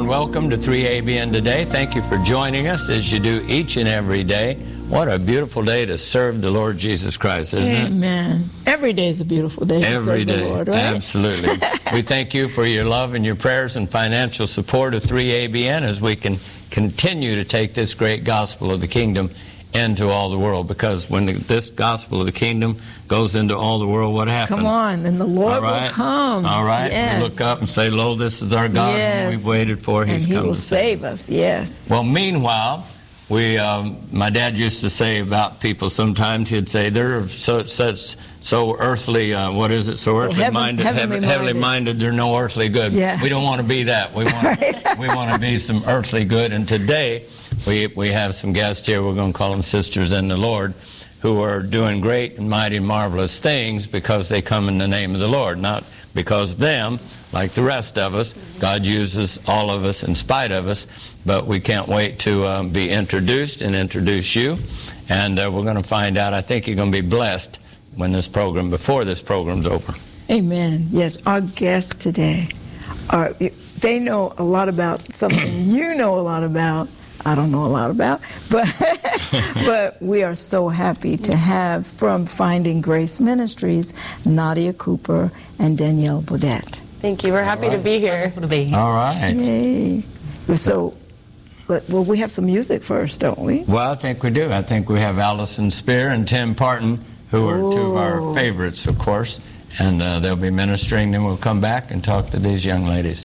and welcome to 3ABN Today. Thank you for joining us as you do each and every day. What a beautiful day to serve the Lord Jesus Christ, isn't it? Amen. Every day is a beautiful day to serve the Lord, right? Absolutely. We thank you for your love and your prayers and financial support of 3ABN as we can continue to take this great gospel of the kingdom into all the world, because when this gospel of the kingdom goes into all the world, what happens? Come on, and the Lord will come. All right, yes. We look up and say, lo, this is our God whom we've waited for. He's come will to save us, yes. Well, meanwhile, my dad used to say about people sometimes, he'd say, they're so earthly, heavenly minded, they're no earthly good. Yeah. We don't want to be that. We want to be some earthly good. And today, we have some guests here, we're going to call them sisters in the Lord, who are doing great and mighty and marvelous things because they come in the name of the Lord, not because of them, like the rest of us. God uses all of us in spite of us, but we can't wait to be introduced and introduce you. And we're going to find out. I think you're going to be blessed before this program's over. Amen. Yes, our guests today, they know a lot about something you know a lot about. I don't know a lot about, but we are so happy to have from Finding Grace Ministries, Nadia Cooper and Danielle Baudet. Thank you. We're happy to be here. Wonderful to be here. All right. Yay. So, we have some music first, don't we? Well, I think we do. I think we have Allison Spear and Tim Parton, who are two of our favorites, of course, and they'll be ministering. Then we'll come back and talk to these young ladies.